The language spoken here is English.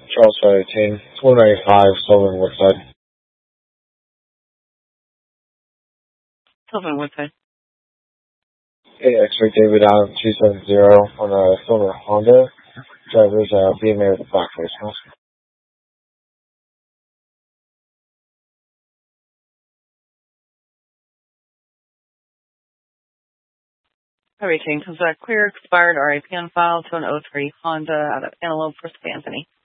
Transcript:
Charles 518, 195, Sullivan Woodside. Sylvan Woodside. Hey, X-Ray David Allen 270 on a silver Honda. Driver's BMA with a black face mask. Everything comes back clear, expired RIP on file to an '03 Honda out of Antelope for Anthony.